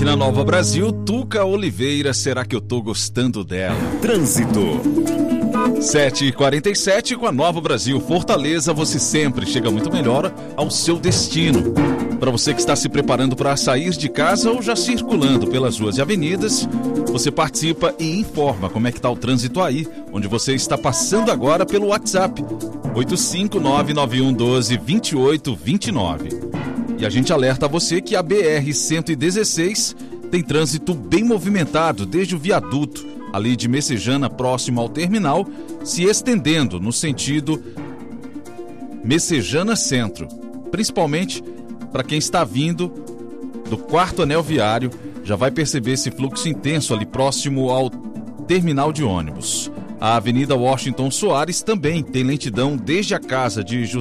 na Nova Brasil, Tuca Oliveira, será que eu tô gostando dela? Trânsito. 7h47 com a Nova Brasil. Fortaleza, você sempre chega muito melhor ao seu destino. Para você que está se preparando para sair de casa ou já circulando pelas ruas e avenidas, você participa e informa como é que está o trânsito aí, onde você está passando agora pelo WhatsApp 85991122829. E a gente alerta você que a BR-116 tem trânsito bem movimentado desde o viaduto ali de Messejana, próximo ao terminal, se estendendo no sentido Messejana Centro, principalmente para quem está vindo do 4º anel viário, já vai perceber esse fluxo intenso ali próximo ao terminal de ônibus. A Avenida Washington Soares também tem lentidão desde a casa de